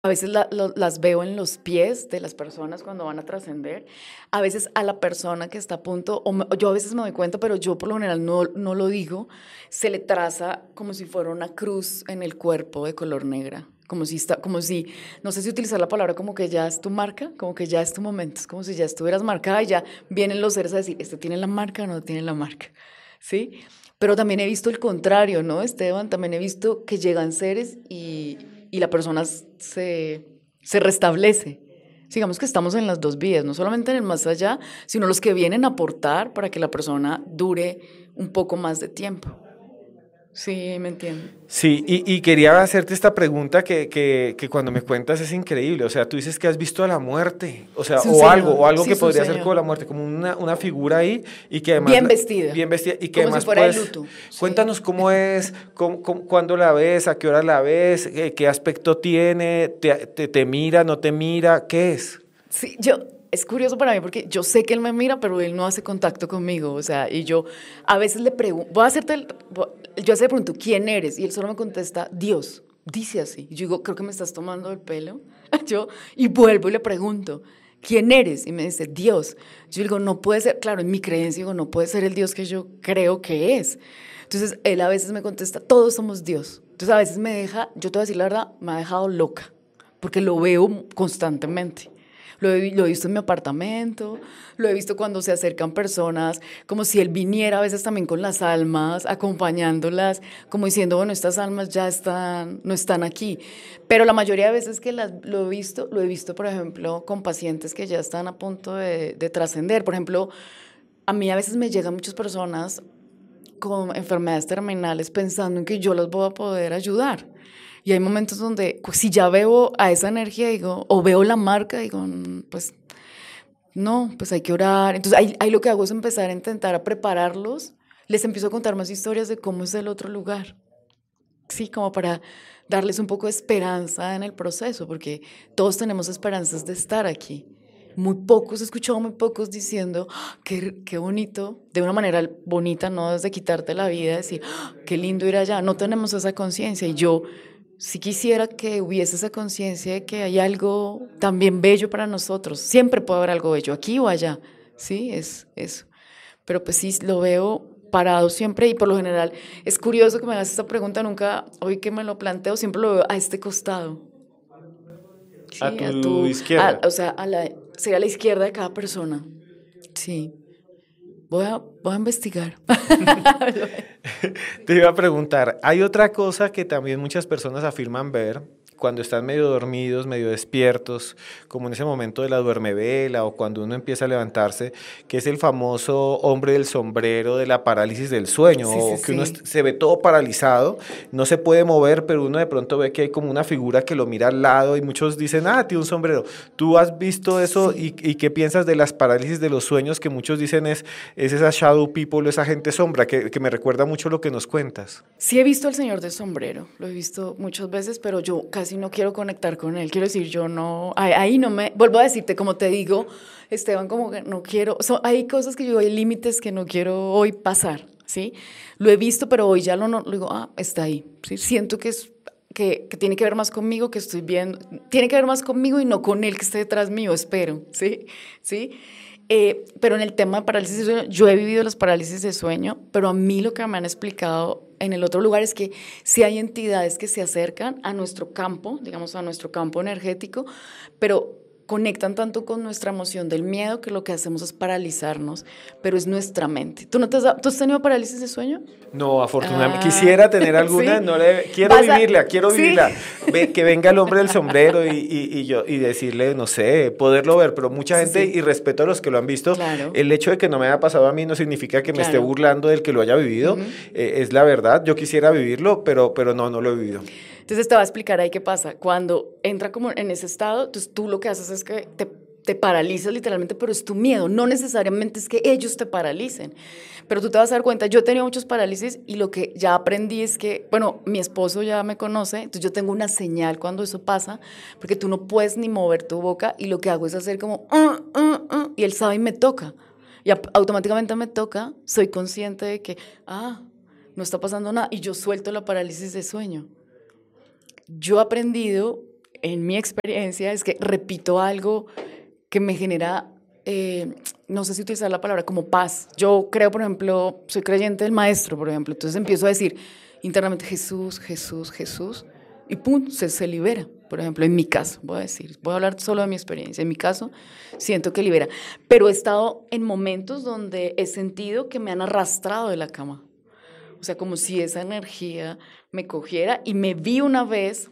A veces las veo en los pies de las personas cuando van a trascender. A veces a la persona que está a punto, yo a veces me doy cuenta, pero yo por lo general no lo digo, se le traza como si fuera una cruz en el cuerpo de color negra. No sé si utilizar la palabra como que ya es tu marca, como que ya es tu momento, es como si ya estuvieras marcada y ya vienen los seres a decir, ¿este tiene la marca o no tiene la marca? ¿Sí? Pero también he visto el contrario, ¿no, Esteban? También he visto que llegan seres y la persona se restablece. Digamos que estamos en las dos vías, no solamente en el más allá, sino los que vienen a aportar para que la persona dure un poco más de tiempo. Sí, me entiendo. Sí, y quería hacerte esta pregunta que cuando me cuentas es increíble. O sea, tú dices que has visto a la muerte, o sea, Es un señor, o algo sí, que es un podría ser como señor. la muerte, como una figura ahí y que además, Bien vestida, bien vestida, y que como si además fuera de pues, luto. Sí. cuéntanos cómo es, cuándo la ves, a qué hora la ves, qué aspecto tiene, te mira, no te mira, ¿qué es? Sí, es curioso para mí porque yo sé que él me mira, pero él no hace contacto conmigo, o sea, y yo a veces le pregunto, yo le pregunto, ¿quién eres? Y él solo me contesta, Dios, dice así. Y yo digo, creo que me estás tomando el pelo. Y vuelvo y le pregunto, ¿quién eres? Y me dice, Dios. Yo digo, no puede ser, claro, en mi creencia digo, no puede ser el Dios que yo creo que es. Entonces, él a veces me contesta, todos somos Dios. Entonces, a veces me deja, yo te voy a decir la verdad, me ha dejado loca, porque lo veo constantemente. Lo he visto en mi apartamento, lo he visto cuando se acercan personas, como si él viniera a veces también con las almas, acompañándolas, como diciendo, bueno, estas almas ya no están aquí. Pero la mayoría de veces que lo he visto, por ejemplo, con pacientes que ya están a punto de trascender. Por ejemplo, a mí a veces me llegan muchas personas con enfermedades terminales pensando en que yo las voy a poder ayudar. Y hay momentos donde, pues, si ya veo a esa energía, digo, o veo la marca, digo, pues, no, pues hay que orar. Entonces, ahí lo que hago es empezar a intentar a prepararlos. Les empiezo a contar más historias de cómo es el otro lugar. Sí, como para darles un poco de esperanza en el proceso, porque todos tenemos esperanzas de estar aquí. Muy pocos, he escuchado muy pocos diciendo, qué bonito, de una manera bonita, no desde quitarte la vida, decir, qué lindo ir allá. No tenemos esa conciencia y yo sí quisiera que hubiese esa conciencia de que hay algo también bello para nosotros. Siempre puede haber algo bello, aquí o allá. Sí, es eso. Pero pues sí, lo veo parado siempre y por lo general es curioso que me hagas esta pregunta, nunca, hoy que me lo planteo, siempre lo veo a este costado. A Sí, tu izquierda. o sea, sería a la izquierda de cada persona. Sí, voy a investigar. Te iba a preguntar, hay otra cosa que también muchas personas afirman ver cuando están medio dormidos, medio despiertos, como en ese momento de la duermevela o cuando uno empieza a levantarse, que es el famoso hombre del sombrero de la parálisis del sueño, Sí, sí, o que uno sí. se ve todo paralizado, no se puede mover, pero uno de pronto ve que hay como una figura que lo mira al lado y muchos dicen, ah, tiene un sombrero. ¿Tú has visto eso Sí. y qué piensas de las parálisis de los sueños que muchos dicen es esa shadow people, esa gente sombra, que me recuerda mucho lo que nos cuentas? Sí he visto al señor de sombrero, lo he visto muchas veces, pero yo casi no quiero conectar con él. Quiero decir, yo no, ahí no me, vuelvo a decirte, como te digo, Esteban, como que no quiero, hay cosas que yo, hay límites que no quiero hoy pasar, ¿sí? Lo he visto, pero hoy ya lo digo, está ahí, ¿sí? Siento que tiene que ver más conmigo, que estoy viendo, tiene que ver más conmigo y no con él que esté detrás mío, espero, ¿sí? ¿Sí? Pero en el tema de parálisis de sueño, yo he vivido las parálisis de sueño, pero a mí lo que me han explicado en el otro lugar es que sí hay entidades que se acercan a nuestro campo, digamos a nuestro campo energético, pero conectan tanto con nuestra emoción del miedo que lo que hacemos es paralizarnos, pero es nuestra mente. ¿Tú has tenido parálisis de sueño? No, afortunadamente. Ah, Quisiera tener alguna, sí. no le, quiero Vas a, vivirla, quiero sí. vivirla. Que venga el hombre del sombrero y yo y decirle, no sé, poderlo ver, pero mucha Sí, gente, sí. y respeto a los que lo han visto, Claro, el hecho de que no me haya pasado a mí no significa que me esté claro. burlando del que lo haya vivido, Ujú. es la verdad, yo quisiera vivirlo, pero no, no lo he vivido. Entonces te voy a explicar ahí qué pasa. Cuando entra como en ese estado, entonces tú lo que haces es que te paralizas literalmente, pero es tu miedo. No necesariamente es que ellos te paralicen, pero tú te vas a dar cuenta. Yo he tenido muchos parálisis y lo que ya aprendí es que, bueno, mi esposo ya me conoce, entonces yo tengo una señal cuando eso pasa, porque tú no puedes ni mover tu boca y lo que hago es hacer como, y él sabe y me toca. Y automáticamente me toca, soy consciente de que, no está pasando nada y yo suelto la parálisis de sueño. Yo he aprendido en mi experiencia es que repito algo que me genera, no sé si utilizar la palabra como paz. Yo creo, por ejemplo, soy creyente del maestro, por ejemplo, entonces empiezo a decir internamente Jesús, Jesús, Jesús, y pum, se libera. Por ejemplo, en mi caso, voy a hablar solo de mi experiencia. En mi caso, siento que libera. Pero he estado en momentos donde he sentido que me han arrastrado de la cama. O sea, como si esa energía me cogiera y me vi una vez,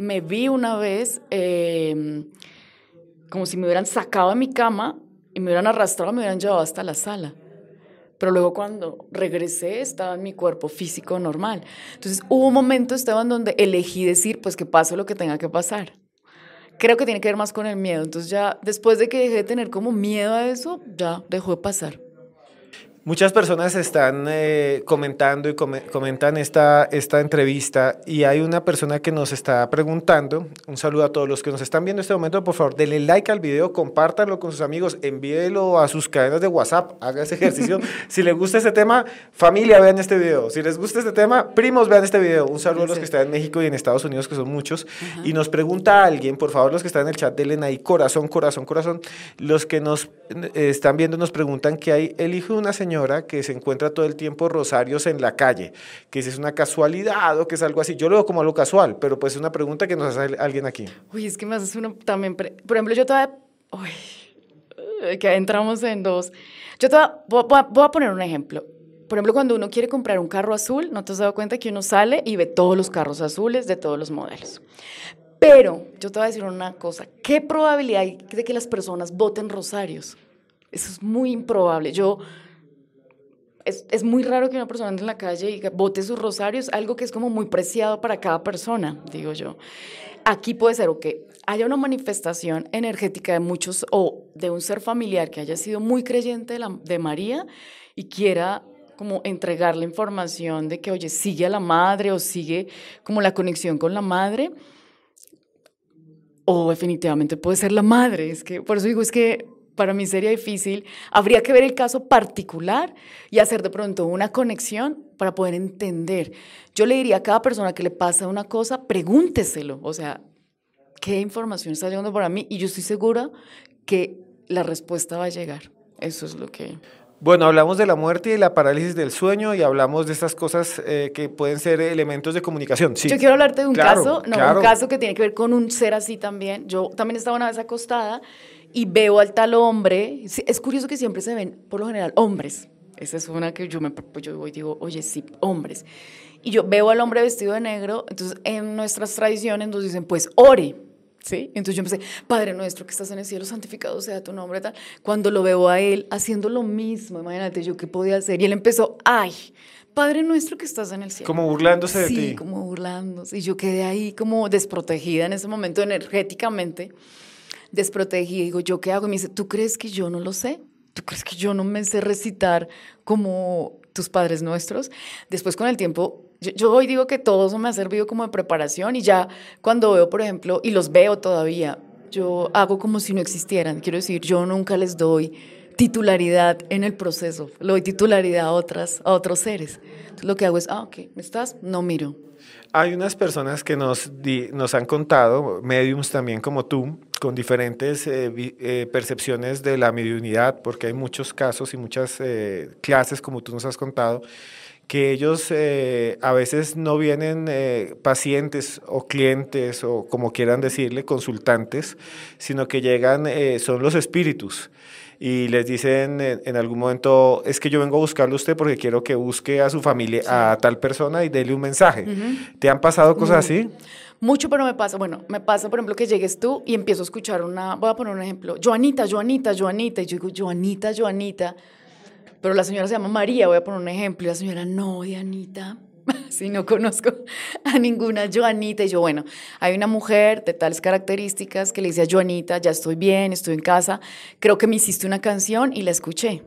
como si me hubieran sacado de mi cama y me hubieran arrastrado, me hubieran llevado hasta la sala. Pero luego cuando regresé estaba en mi cuerpo físico normal. Entonces hubo un momento, Esteban, donde elegí decir, pues que pase lo que tenga que pasar. Creo que tiene que ver más con el miedo. Entonces ya después de que dejé de tener como miedo a eso, ya dejó de pasar. Muchas personas están comentando y comentan esta entrevista y hay una persona que nos está preguntando, un saludo a todos los que nos están viendo en este momento, por favor denle like al video, compártanlo con sus amigos, envíelo a sus cadenas de WhatsApp, haga ese ejercicio. Si les gusta este tema, familia, vean este video. Si les gusta este tema, primos, vean este video. Un saludo a los que están en México y en Estados Unidos, que son muchos. Uh-huh. Y nos pregunta alguien, por favor, los que están en el chat, denle ahí corazón, corazón, corazón. Los que nos están viendo nos preguntan que hay el hijo de una señora que se encuentra todo el tiempo rosarios en la calle, que si es una casualidad o que es algo así. Yo lo veo como algo casual, pero pues es una pregunta que nos hace alguien aquí. Uy, es que me haces una también, por ejemplo, yo todavía, que entramos en dos. Yo todavía, voy a poner un ejemplo. Por ejemplo, cuando uno quiere comprar un carro azul, ¿no te has dado cuenta que uno sale y ve todos los carros azules de todos los modelos? Pero yo te voy a decir una cosa, ¿qué probabilidad hay de que las personas voten rosarios? Eso es muy improbable. Es muy raro que una persona ande en la calle y bote sus rosarios, algo que es como muy preciado para cada persona, digo yo. Aquí puede ser o que haya una manifestación energética de muchos o de un ser familiar que haya sido muy creyente de María y quiera como entregar la información de que, oye, sigue a la madre o sigue como la conexión con la madre, o definitivamente puede ser la madre. Es que, por eso digo, es que para mí sería difícil. Habría que ver el caso particular y hacer de pronto una conexión para poder entender. Yo le diría a cada persona que le pasa una cosa, pregúnteselo. O sea, ¿qué información está llegando para mí? Y yo estoy segura que la respuesta va a llegar. Eso es lo que... Bueno, hablamos de la muerte y de la parálisis del sueño y hablamos de estas cosas que pueden ser elementos de comunicación. Sí. Yo quiero hablarte de un caso, claro. Un caso que tiene que ver con un ser así también. Yo también estaba una vez acostada y veo al tal hombre. Es curioso que siempre se ven, por lo general, hombres. Esa es una que yo voy y digo, oye, sí, hombres. Y yo veo al hombre vestido de negro, entonces en nuestras tradiciones nos dicen, pues, ore. ¿Sí? Entonces yo empecé, Padre nuestro que estás en el cielo, santificado sea tu nombre, tal. Cuando lo veo a él haciendo lo mismo, imagínate yo qué podía hacer. Y él empezó, ay, Padre nuestro que estás en el cielo. Como burlándose de ti. Sí, como burlándose. Y yo quedé ahí como desprotegida en ese momento, energéticamente desprotegida. Y digo, ¿yo qué hago? Y me dice, ¿tú crees que yo no lo sé? ¿Tú crees que yo no me sé recitar como tus padres nuestros? Después con el tiempo... Yo hoy digo que todo eso me ha servido como de preparación y ya cuando veo, por ejemplo, y los veo todavía, yo hago como si no existieran. Quiero decir, yo nunca les doy titularidad en el proceso, le doy titularidad a otros seres. Entonces lo que hago es, ok, ¿estás? No miro. Hay unas personas que nos han contado, mediums también como tú, con diferentes percepciones de la mediunidad, porque hay muchos casos y muchas clases, como tú nos has contado, que ellos a veces no vienen pacientes o clientes o como quieran decirle, consultantes, sino que llegan, son los espíritus y les dicen en algún momento, es que yo vengo a buscarlo a usted porque quiero que busque a su familia, sí, a tal persona y dele un mensaje. Uh-huh. ¿Te han pasado cosas así? Mucho, pero me pasa, por ejemplo, que llegues tú y empiezo a escuchar voy a poner un ejemplo, Joanita, y yo digo, Joanita, pero la señora se llama María, voy a poner un ejemplo, y la señora, no, Dianita, si no conozco a ninguna Joanita, y yo, bueno, hay una mujer de tales características que le dice a Joanita, ya estoy bien, estoy en casa, creo que me hiciste una canción y la escuché.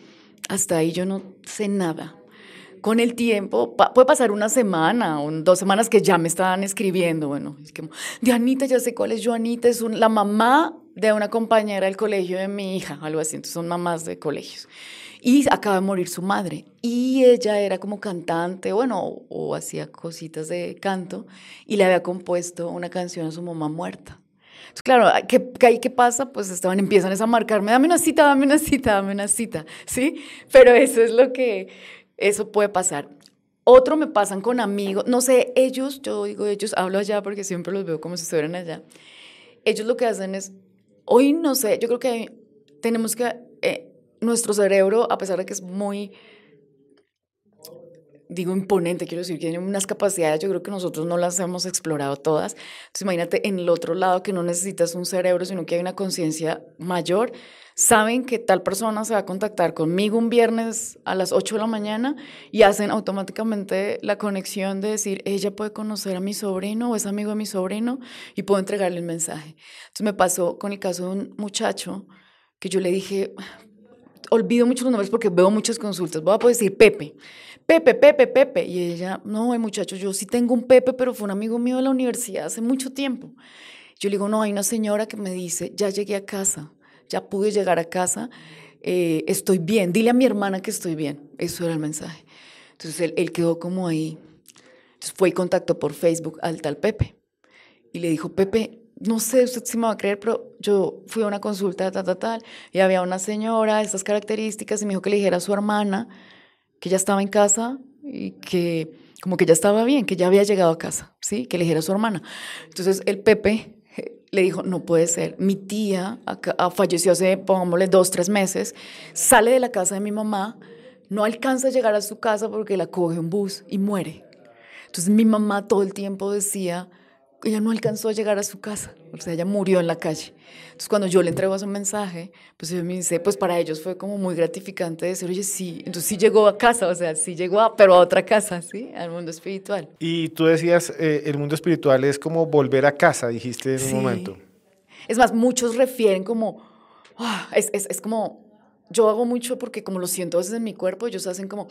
Hasta ahí yo no sé nada. Con el tiempo, puede pasar una semana o 2 semanas que ya me estaban escribiendo, bueno, es que, Dianita, ya sé cuál es Joanita, es la mamá de una compañera del colegio de mi hija, algo así, entonces son mamás de colegios. Y acaba de morir su madre. Y ella era como cantante, bueno, o hacía cositas de canto, y le había compuesto una canción a su mamá muerta. Entonces, claro, ¿qué pasa? Pues empiezan a marcarme, dame una cita, dame una cita, dame una cita, ¿sí? Pero eso puede pasar. Otro me pasan con amigos, no sé, ellos, yo digo ellos, hablo allá porque siempre los veo como si estuvieran allá. Ellos lo que hacen es, hoy no sé, yo creo que tenemos que, nuestro cerebro, a pesar de que es muy, digo, imponente, quiero decir, que tiene unas capacidades, yo creo que nosotros no las hemos explorado todas. Entonces, imagínate en el otro lado que no necesitas un cerebro, sino que hay una conciencia mayor. Saben que tal persona se va a contactar conmigo un viernes a las 8 de la mañana y hacen automáticamente la conexión de decir, ella puede conocer a mi sobrino o es amigo de mi sobrino y puedo entregarle el mensaje. Entonces, me pasó con el caso de un muchacho que yo le dije, olvido mucho los nombres porque veo muchas consultas. Voy a poder decir Pepe. Pepe, Pepe, Pepe. Y ella, no, muchacho, yo sí tengo un Pepe, pero fue un amigo mío de la universidad hace mucho tiempo. Yo le digo, no, hay una señora que me dice, ya llegué a casa, ya pude llegar a casa, estoy bien, dile a mi hermana que estoy bien. Eso era el mensaje. Entonces él quedó como ahí. Entonces fue y contactó por Facebook al tal Pepe. Y le dijo, Pepe, no sé usted si me va a creer, pero yo fui a una consulta, tal, y había una señora de estas características y me dijo que le dijera a su hermana que ya estaba en casa y que como que ya estaba bien, que ya había llegado a casa, ¿sí? Que le dijera a su hermana. Entonces el Pepe le dijo, no puede ser, mi tía falleció hace, pongámosle, 2, 3 meses, sale de la casa de mi mamá, no alcanza a llegar a su casa porque la coge un bus y muere. Entonces mi mamá todo el tiempo decía, ella no alcanzó a llegar a su casa, o sea, ella murió en la calle. Entonces cuando yo le entrego ese mensaje, pues ella me dice, pues para ellos fue como muy gratificante decir, oye, sí, entonces sí llegó a casa, o sea, sí llegó pero a otra casa, ¿sí? Al mundo espiritual. Y tú decías, el mundo espiritual es como volver a casa, dijiste en un Sí. momento. Es más, muchos refieren como, es como, yo hago mucho porque como lo siento a veces en mi cuerpo, ellos hacen como,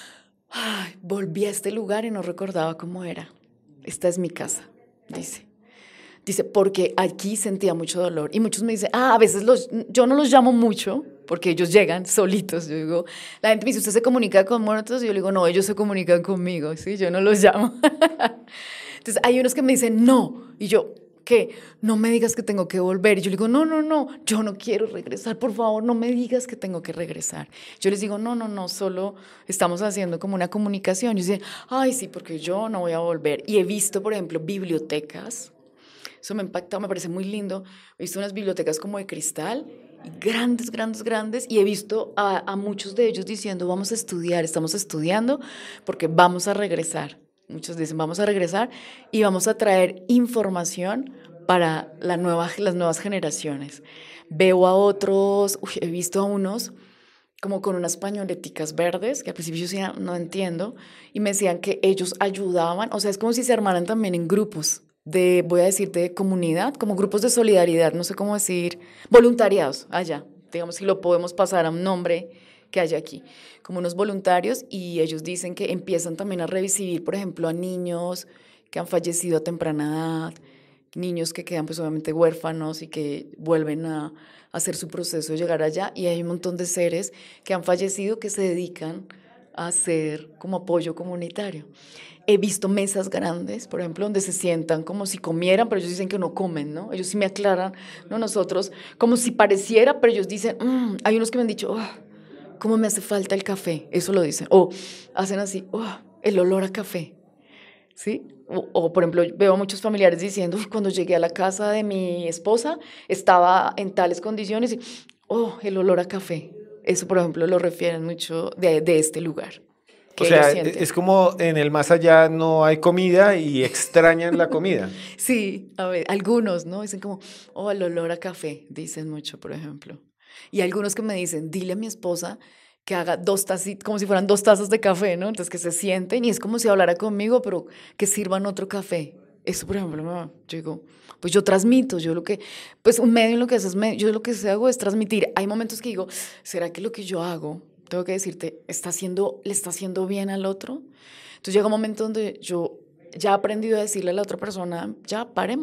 ay, volví a este lugar y no recordaba cómo era. Esta es mi casa, dice. Dice, porque aquí sentía mucho dolor. Y muchos me dicen, a veces yo no los llamo mucho porque ellos llegan solitos. Yo digo, la gente me dice, ¿usted se comunica con muertos? Y yo le digo, no, ellos se comunican conmigo, ¿sí? Yo no los llamo. Entonces, hay unos que me dicen, no. Y yo, ¿qué? No me digas que tengo que volver. Y yo le digo, no, no, no, yo no quiero regresar, por favor, no me digas que tengo que regresar. Yo les digo, no, no, no, solo estamos haciendo como una comunicación. Y dicen, ay, sí, porque yo no voy a volver. Y he visto, por ejemplo, bibliotecas. Eso me ha impactado, me parece muy lindo. He visto unas bibliotecas como de cristal, grandes, grandes, grandes, y he visto a muchos de ellos diciendo, vamos a estudiar, estamos estudiando porque vamos a regresar. Muchos dicen, vamos a regresar y vamos a traer información para las nuevas generaciones. Veo a otros, he visto a unos como con unas pañoleticas verdes, que al principio yo decía, no entiendo, y me decían que ellos ayudaban, o sea, es como si se armaran también en grupos voy a decir, de comunidad, como grupos de solidaridad, no sé cómo decir, voluntariados, allá, digamos, si lo podemos pasar a un nombre que haya aquí, como unos voluntarios, y ellos dicen que empiezan también a recibir, por ejemplo, a niños que han fallecido a temprana edad, niños que quedan pues obviamente huérfanos y que vuelven a hacer su proceso de llegar allá, y hay un montón de seres que han fallecido que se dedican a hacer como apoyo comunitario. He visto mesas grandes, por ejemplo, donde se sientan como si comieran, pero ellos dicen que no comen, ¿no? Ellos sí me aclaran, no nosotros, como si pareciera, pero ellos dicen, hay unos que me han dicho, cómo me hace falta el café, eso lo dicen, o hacen así, el olor a café, ¿sí? Por ejemplo, veo a muchos familiares diciendo, cuando llegué a la casa de mi esposa, estaba en tales condiciones, y, el olor a café. Eso, por ejemplo, lo refieren mucho de este lugar. O sea, es como en el más allá no hay comida y extrañan la comida. Sí, a ver, algunos, ¿no? Dicen como, el olor a café, dicen mucho, por ejemplo. Y algunos que me dicen, dile a mi esposa que haga 2 tacitas, como si fueran 2 tazas de café, ¿no? Entonces que se sienten y es como si hablara conmigo, pero que sirvan otro café. Eso, por ejemplo, yo digo, pues yo transmito, pues un medio en lo que haces, yo lo que hago es transmitir. Hay momentos que digo, ¿será que lo que yo hago, tengo que decirte, le está haciendo bien al otro? Entonces llega un momento donde yo ya he aprendido a decirle a la otra persona, ya paremos,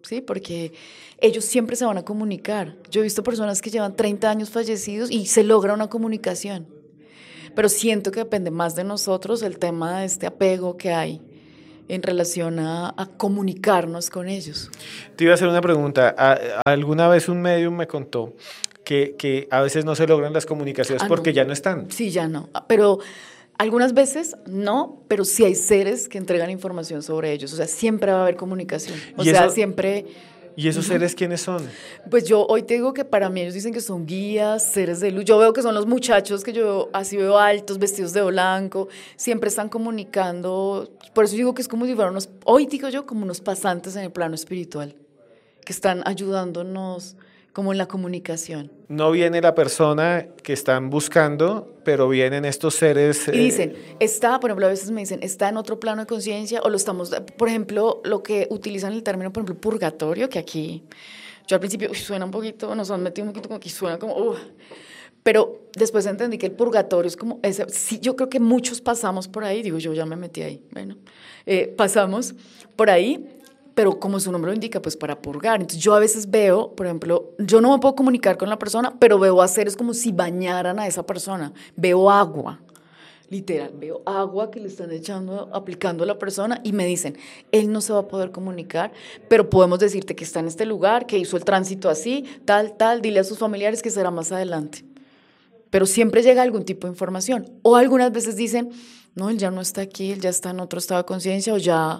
¿sí? Porque ellos siempre se van a comunicar. Yo he visto personas que llevan 30 años fallecidos y se logra una comunicación. Pero siento que depende más de nosotros el tema de este apego que hay en relación a comunicarnos con ellos. Te iba a hacer una pregunta. Alguna vez un medium me contó que a veces no se logran las comunicaciones porque no. ya no están. Sí, ya no. Pero algunas veces no, pero sí hay seres que entregan información sobre ellos. O sea, siempre va a haber comunicación. O sea, siempre... ¿Y esos seres quiénes son? Pues yo hoy te digo que para mí ellos dicen que son guías, seres de luz. Yo veo que son los muchachos que yo así veo altos, vestidos de blanco, siempre están comunicando. Por eso digo que es como si fueran hoy digo yo, como unos pasantes en el plano espiritual, que están ayudándonos como en la comunicación. No viene la persona que están buscando, pero vienen estos seres... Y dicen, está, por ejemplo, a veces me dicen, está en otro plano de conciencia o lo estamos, por ejemplo, lo que utilizan el término, por ejemplo, purgatorio, que aquí, yo al principio, suena un poquito, nos han metido un poquito como aquí, suena como, pero después entendí que el purgatorio es como, sí, yo creo que muchos pasamos por ahí, digo, yo ya me metí ahí, bueno, pasamos por ahí, pero como su nombre lo indica, pues para purgar. Entonces yo a veces veo, por ejemplo, yo no me puedo comunicar con la persona, pero veo a seres como si bañaran a esa persona. Veo agua, literal, veo agua que le están echando, aplicando a la persona y me dicen, él no se va a poder comunicar, pero podemos decirte que está en este lugar, que hizo el tránsito así, tal, dile a sus familiares que será más adelante. Pero siempre llega algún tipo de información. O algunas veces dicen, no, él ya no está aquí, él ya está en otro estado de conciencia o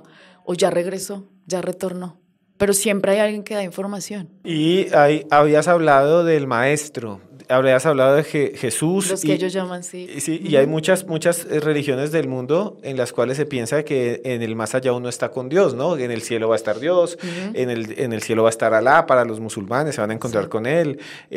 ya regresó, ya retornó. Pero siempre hay alguien que da información. Y habías hablado del maestro, habrías hablado de Jesús. Los que ellos llaman, sí. Sí, y hay muchas religiones del mundo en las cuales se piensa que en el más allá uno está con Dios, ¿no? En el cielo va a estar Dios, en el cielo va a estar Alá, para los musulmanes se van a encontrar con él.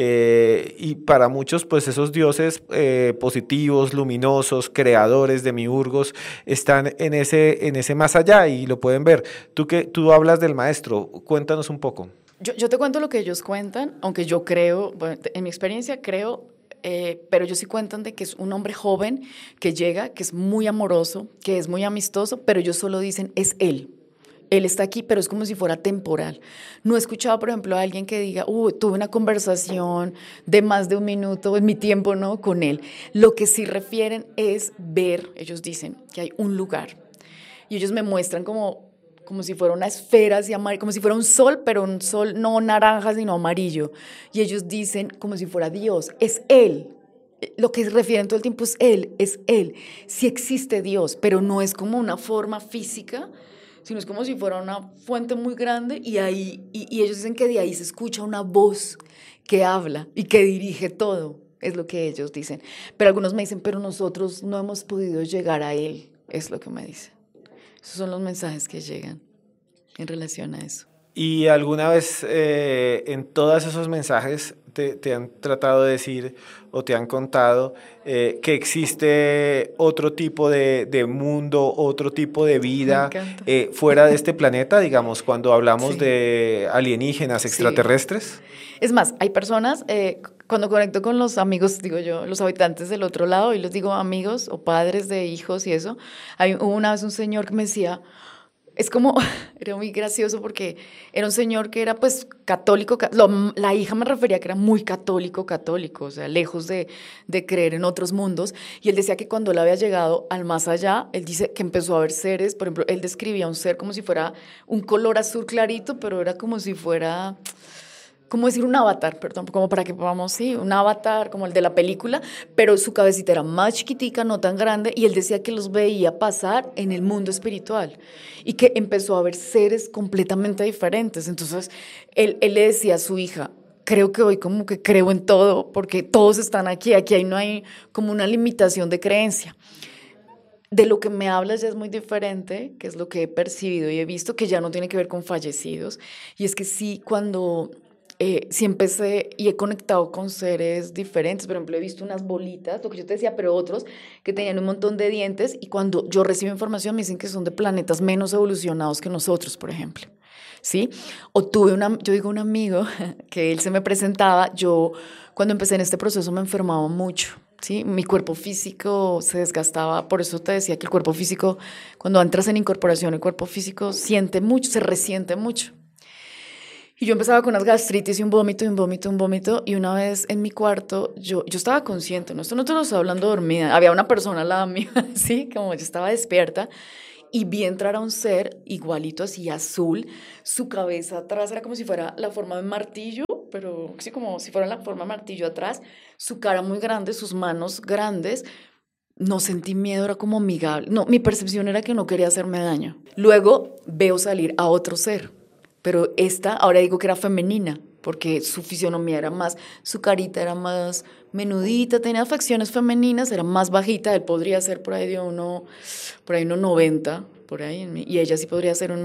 Y para muchos, pues esos dioses positivos, luminosos, creadores, demiurgos, están en ese más allá y lo pueden ver. Tú hablas del maestro, cuéntanos un poco. Yo te cuento lo que ellos cuentan, aunque yo creo, bueno, en mi experiencia creo, pero ellos sí cuentan de que es un hombre joven que llega, que es muy amoroso, que es muy amistoso, pero ellos solo dicen, es él. Él está aquí, pero es como si fuera temporal. No he escuchado, por ejemplo, a alguien que diga, tuve una conversación de más de un minuto en mi tiempo, ¿no? Con él. Lo que sí refieren es ver, ellos dicen que hay un lugar. Y ellos me muestran como si fuera una esfera así amarillo, como si fuera un sol, pero un sol no naranja, sino amarillo. Y ellos dicen como si fuera Dios, es Él. Lo que refieren todo el tiempo es Él, es Él. Sí existe Dios, pero no es como una forma física, sino es como si fuera una fuente muy grande y ellos dicen que de ahí se escucha una voz que habla y que dirige todo, es lo que ellos dicen. Pero algunos me dicen, pero nosotros no hemos podido llegar a Él, es lo que me dicen. Esos son los mensajes que llegan en relación a eso. ¿Y alguna vez en todos esos mensajes te han tratado de decir o te han contado que existe otro tipo de mundo, otro tipo de vida fuera de este planeta, digamos, cuando hablamos de alienígenas extraterrestres? Sí. Es más, hay personas, cuando conecto con los amigos, digo yo, los habitantes del otro lado, y les digo amigos o padres de hijos y eso, hubo una vez un señor que me decía, es como, era muy gracioso porque era un señor que era pues católico, la hija me refería que era muy católico, o sea, lejos de creer en otros mundos, y él decía que cuando él había llegado al más allá, él dice que empezó a ver seres, por ejemplo, él describía un ser como si fuera un color azul clarito, pero era como si fuera... ¿Cómo decir un avatar? Perdón, como para que podamos, sí, un avatar como el de la película, pero su cabecita era más chiquitica, no tan grande, y él decía que los veía pasar en el mundo espiritual y que empezó a ver seres completamente diferentes. Entonces, él le decía a su hija, creo que hoy como que creo en todo, porque todos están aquí no hay como una limitación de creencia. De lo que me hablas ya es muy diferente, que es lo que he percibido y he visto, que ya no tiene que ver con fallecidos, y es que sí, cuando... sí empecé y he conectado con seres diferentes. Por ejemplo, he visto unas bolitas, lo que yo te decía, pero otros que tenían un montón de dientes y cuando yo recibo información me dicen que son de planetas menos evolucionados que nosotros, por ejemplo. ¿Sí? O yo digo un amigo que él se me presentaba, yo cuando empecé en este proceso me enfermaba mucho. ¿Sí? Mi cuerpo físico se desgastaba, por eso te decía que el cuerpo físico, cuando entras en incorporación, el cuerpo físico siente mucho, se resiente mucho. Y yo empezaba con unas gastritis y un vómito, y un vómito, un vómito. Y una vez en mi cuarto, yo estaba consciente, ¿no? Esto no te lo estaba hablando dormida. Había una persona al lado mío, así, como yo estaba despierta. Y vi entrar a un ser igualito así, azul. Su cabeza atrás era como si fuera la forma de un martillo, pero sí, como si fuera la forma de martillo atrás. Su cara muy grande, sus manos grandes. No sentí miedo, era como amigable. No, mi percepción era que no quería hacerme daño. Luego veo salir a otro ser, pero esta, ahora digo que era femenina, porque su fisionomía era más, su carita era más menudita, tenía facciones femeninas, era más bajita, él podría ser por ahí por ahí 1,90, por ahí, y ella sí podría ser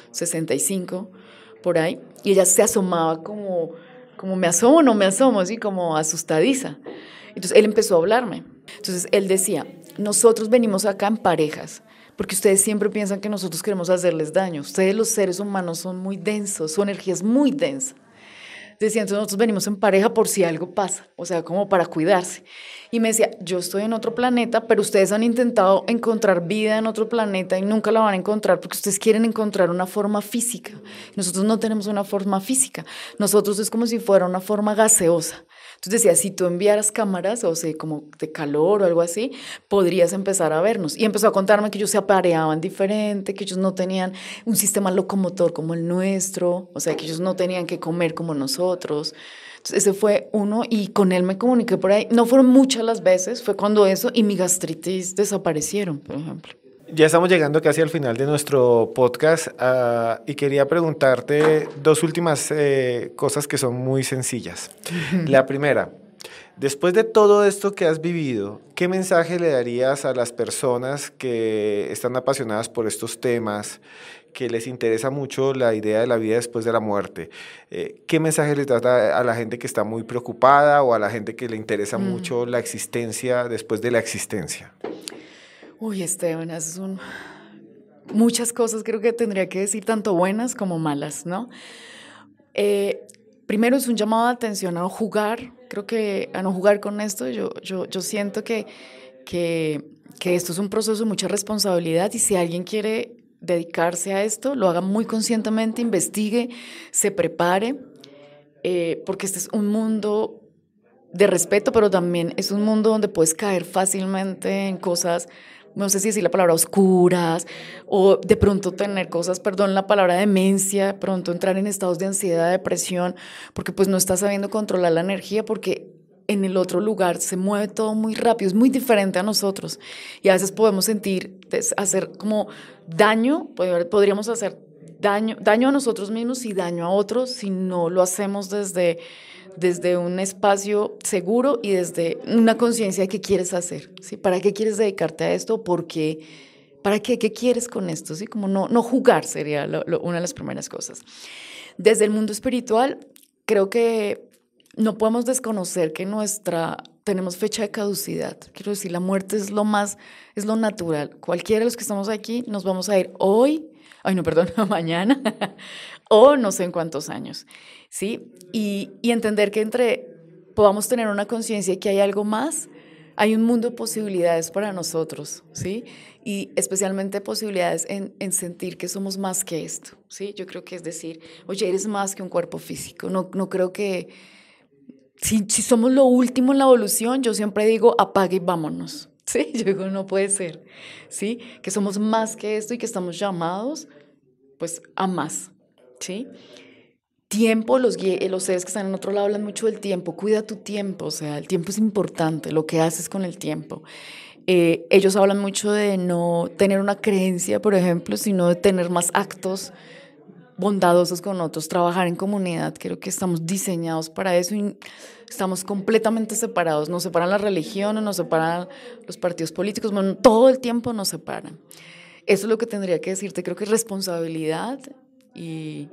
1,65, por ahí, y ella se asomaba como me asomo o no me asomo, así como asustadiza. Entonces él empezó a hablarme. Entonces él decía, nosotros venimos acá en parejas, porque ustedes siempre piensan que nosotros queremos hacerles daño. Ustedes los seres humanos son muy densos, su energía es muy densa. Decía, entonces nosotros venimos en pareja por si algo pasa, o sea, como para cuidarse. Y me decía, yo estoy en otro planeta, pero ustedes han intentado encontrar vida en otro planeta y nunca la van a encontrar porque ustedes quieren encontrar una forma física. Nosotros no tenemos una forma física. Nosotros es como si fuera una forma gaseosa. Entonces decía, si tú enviaras cámaras, o sea, como de calor o algo así, podrías empezar a vernos. Y empezó a contarme que ellos se apareaban diferente, que ellos no tenían un sistema locomotor como el nuestro, o sea, que ellos no tenían que comer como nosotros. Entonces ese fue uno y con él me comuniqué por ahí. No fueron muchas las veces, fue cuando eso y mi gastritis desaparecieron, por ejemplo. Ya estamos llegando casi al final de nuestro podcast y quería preguntarte dos últimas cosas que son muy sencillas. La primera, después de todo esto que has vivido, ¿qué mensaje le darías a las personas que están apasionadas por estos temas, que les interesa mucho la idea de la vida después de la muerte? ¿Qué mensaje les das a la gente que está muy preocupada o a la gente que le interesa mucho la existencia después de la existencia? Uy, Esteban, muchas cosas creo que tendría que decir, tanto buenas como malas, ¿no? Primero es un llamado de atención a no jugar, creo que a no jugar con esto. Yo siento que esto es un proceso de mucha responsabilidad y si alguien quiere dedicarse a esto, lo haga muy conscientemente, investigue, se prepare, porque este es un mundo de respeto, pero también es un mundo donde puedes caer fácilmente en cosas, no sé si decir la palabra oscuras, o de pronto tener cosas, perdón, la palabra demencia, de pronto entrar en estados de ansiedad, depresión, porque pues no estás sabiendo controlar la energía, porque en el otro lugar se mueve todo muy rápido, es muy diferente a nosotros, y a veces podemos hacer como daño, podríamos hacer daño a nosotros mismos y daño a otros si no lo hacemos desde un espacio seguro y desde una conciencia de qué quieres hacer, ¿sí? ¿Para qué quieres dedicarte a esto? ¿Por qué? ¿Para qué? ¿Qué quieres con esto? ¿Sí? Como no jugar sería una de las primeras cosas. Desde el mundo espiritual, creo que no podemos desconocer que tenemos fecha de caducidad. Quiero decir, la muerte es lo natural. Cualquiera de los que estamos aquí nos vamos a ir hoy, mañana, o no sé en cuántos años, ¿sí? Y entender que podamos tener una conciencia de que hay algo más, hay un mundo de posibilidades para nosotros, ¿sí? Y especialmente posibilidades en sentir que somos más que esto, ¿sí? Yo creo que es decir, oye, eres más que un cuerpo físico. No creo que... Si somos lo último en la evolución, yo siempre digo, apague y vámonos. Sí, yo digo, no puede ser, ¿sí? Que somos más que esto y que estamos llamados, pues, a más, ¿sí? Tiempo, los seres que están en otro lado hablan mucho del tiempo. Cuida tu tiempo, o sea, el tiempo es importante, lo que haces con el tiempo. Ellos hablan mucho de no tener una creencia, por ejemplo, sino de tener más actos bondadosos con otros, trabajar en comunidad. Creo que estamos diseñados para eso y estamos completamente separados. Nos separan las religiones, nos separan los partidos políticos, bueno, todo el tiempo nos separan. Eso es lo que tendría que decirte. Creo que es responsabilidad y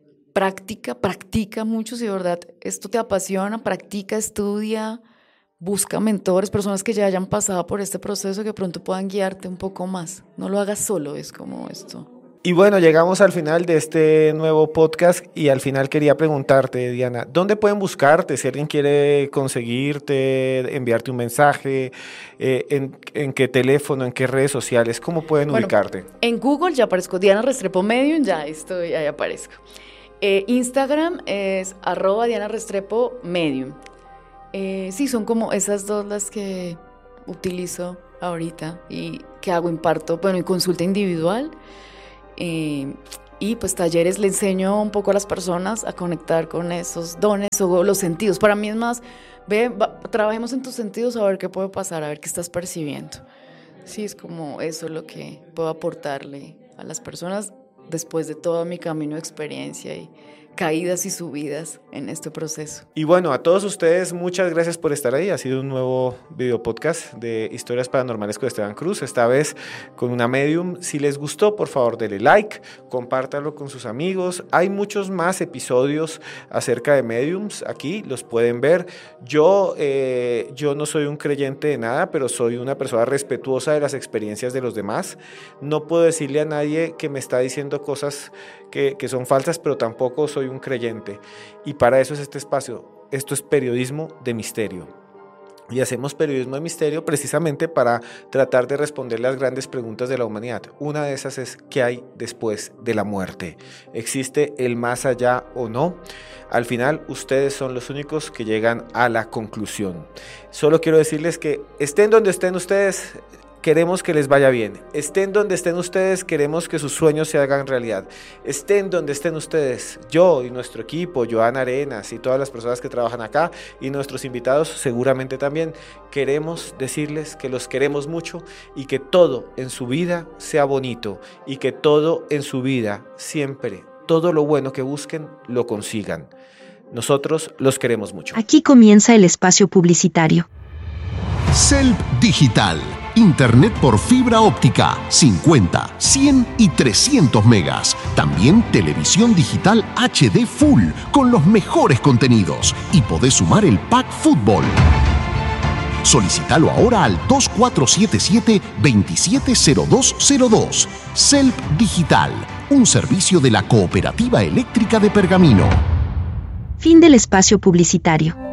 practica mucho. Si de verdad esto te apasiona, practica, estudia, busca mentores, personas que ya hayan pasado por este proceso que pronto puedan guiarte un poco más. No lo hagas solo, es como esto. Y bueno, llegamos al final de este nuevo podcast y al final quería preguntarte, Diana, ¿dónde pueden buscarte? Si alguien quiere conseguirte, enviarte un mensaje, en qué teléfono, en qué redes sociales, ¿cómo pueden ubicarte? En Google ya aparezco, Diana Restrepo Medium, ahí aparezco. Instagram es @DianaRestrepo_medium. Sí, son como esas dos las que utilizo ahorita y que imparto, bueno, en consulta individual. Y pues talleres le enseño un poco a las personas a conectar con esos dones o los sentidos. Para mí es más, trabajemos en tus sentidos a ver qué puede pasar, a ver qué estás percibiendo. Sí, es como eso lo que puedo aportarle a las personas después de todo mi camino de experiencia y caídas y subidas en este proceso. Y bueno, a todos ustedes, muchas gracias por estar ahí. Ha sido un nuevo video podcast de Historias Paranormales con Esteban Cruz, esta vez con una medium. Si les gustó, por favor, denle like, compártanlo con sus amigos. Hay muchos más episodios acerca de mediums aquí, los pueden ver. Yo no soy un creyente de nada, pero soy una persona respetuosa de las experiencias de los demás. No puedo decirle a nadie que me está diciendo cosas que son falsas, pero tampoco soy un creyente. Y para eso es este espacio. Esto es periodismo de misterio. Y hacemos periodismo de misterio precisamente para tratar de responder las grandes preguntas de la humanidad. Una de esas es: ¿qué hay después de la muerte? ¿Existe el más allá o no? Al final, ustedes son los únicos que llegan a la conclusión. Solo quiero decirles que estén donde estén ustedes, queremos que les vaya bien. Estén donde estén ustedes, queremos que sus sueños se hagan realidad. Estén donde estén ustedes, yo y nuestro equipo, Joana Arenas y todas las personas que trabajan acá y nuestros invitados seguramente también, queremos decirles que los queremos mucho y que todo en su vida sea bonito y que todo en su vida siempre, todo lo bueno que busquen, lo consigan. Nosotros los queremos mucho. Aquí comienza el espacio publicitario. CELP Digital. Internet por fibra óptica, 50, 100 y 300 megas. También televisión digital HD Full con los mejores contenidos. Y podés sumar el pack fútbol. Solicítalo ahora al 2477-270202. CELP Digital, un servicio de la Cooperativa Eléctrica de Pergamino. Fin del espacio publicitario.